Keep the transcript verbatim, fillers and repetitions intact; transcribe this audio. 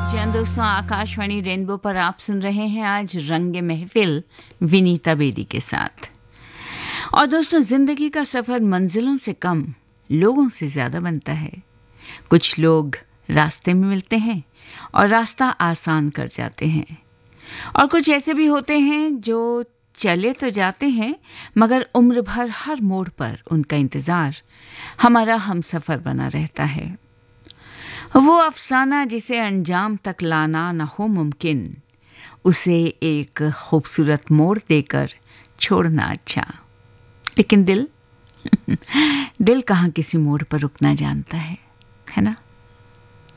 जी हाँ दोस्तों, आकाशवाणी रेनबो पर आप सुन रहे हैं आज रंगे महफिल विनीता बेदी के साथ। और दोस्तों, जिंदगी का सफर मंजिलों से कम लोगों से ज्यादा बनता है। कुछ लोग रास्ते में मिलते हैं और रास्ता आसान कर जाते हैं, और कुछ ऐसे भी होते हैं जो चले तो जाते हैं मगर उम्र भर हर मोड़ पर उनका इंतजार हमारा हमसफर बना रहता है। वो अफसाना जिसे अंजाम तक लाना न हो मुमकिन, उसे एक खूबसूरत मोड़ देकर छोड़ना अच्छा। लेकिन दिल दिल कहाँ किसी मोड़ पर रुकना जानता है, है ना?